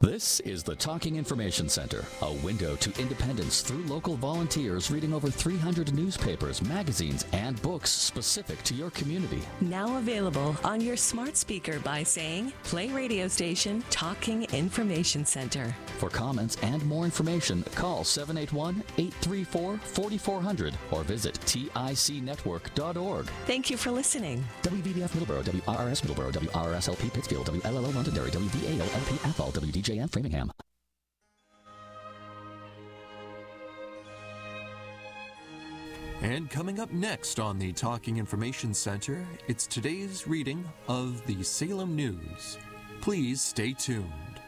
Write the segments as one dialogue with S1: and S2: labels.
S1: This is the Talking Information Center, a window to independence through local volunteers reading over 300 newspapers, magazines, and books specific to your community.
S2: Now available on your smart speaker by saying, play radio station Talking Information Center.
S1: For comments and more information, call 781-834-4400 or visit ticnetwork.org.
S2: Thank you for listening.
S1: WVBF Middleborough, WRRS Middleborough, WRSLP Pittsfield, WLLO Londonderry, WVAO-LP Athol, WDJM Framingham.
S3: And coming up next on the Talking Information Center, it's today's reading of the Salem News. Please stay tuned.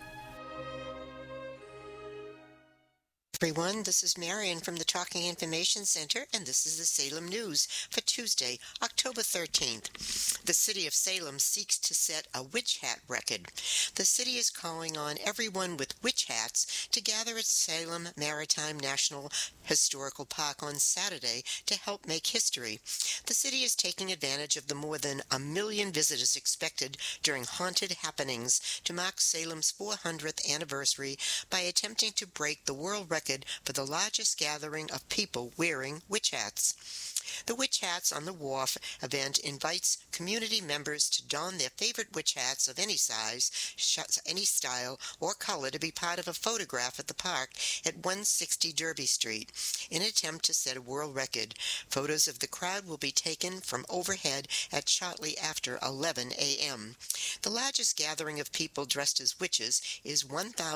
S4: Everyone, this is Marion from the Talking Information Center, and this is the Salem News for Tuesday, October 13th. The city of Salem seeks to set a witch hat record. The city is calling on everyone with witch hats to gather at Salem Maritime National Historical Park on Saturday to help make history. The city is taking advantage of the more than 1 million visitors expected during Haunted Happenings to mark Salem's 400th anniversary by attempting to break the world record for the largest gathering of people wearing witch hats. The Witch Hats on the Wharf event invites community members to don their favorite witch hats of any size, any style, or color to be part of a photograph at the park at 160 Derby Street in an attempt to set a world record. Photos of the crowd will be taken from overhead at shortly after 11 a.m. The largest gathering of people dressed as witches is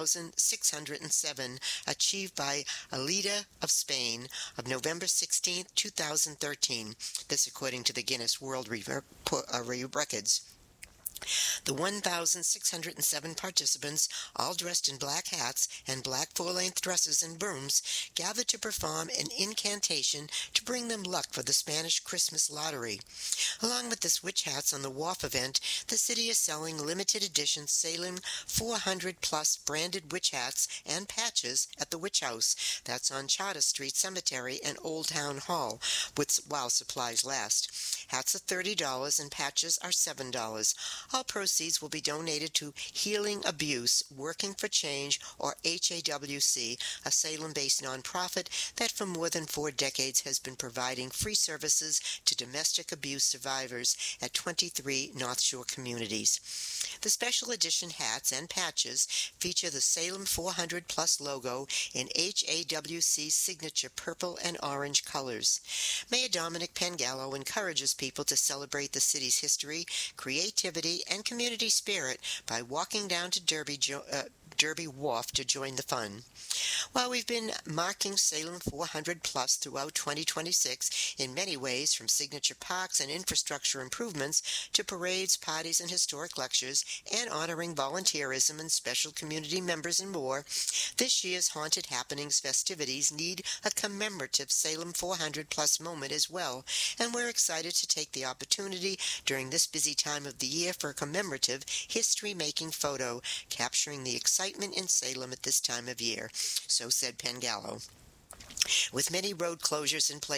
S4: 1,607, achieved by Alida of Spain of November 16, 2013. This according to the Guinness World Records. The 1,607 participants, all dressed in black hats and black full-length dresses and brooms, gathered to perform an incantation to bring them luck for the Spanish Christmas lottery. Along with this Witch Hats on the Wharf event, the city is selling limited edition Salem 400-plus branded witch hats and patches at the Witch House. That's on Charter Street Cemetery and Old Town Hall, while supplies last. Hats are $30 and patches are $7. All proceeds will be donated to Healing Abuse, Working for Change, or HAWC, a Salem-based nonprofit that for more than 4 decades has been providing free services to domestic abuse survivors at 23 North Shore communities. The special edition hats and patches feature the Salem 400-plus logo in HAWC's signature purple and orange colors. Mayor Dominic Pangallo encourages people to celebrate the city's history, creativity, and community spirit by walking down to Derby Wharf to join the fun. While we've been marking Salem 400 plus throughout 2026 in many ways, from signature parks and infrastructure improvements to parades, parties, and historic lectures, and honoring volunteerism and special community members and more, this year's Haunted Happenings festivities need a commemorative Salem 400 plus moment as well, and we're excited to take the opportunity during this busy time of the year for a commemorative history-making photo capturing the excitement in Salem at this time of year. So said Pangallo. With many road closures in place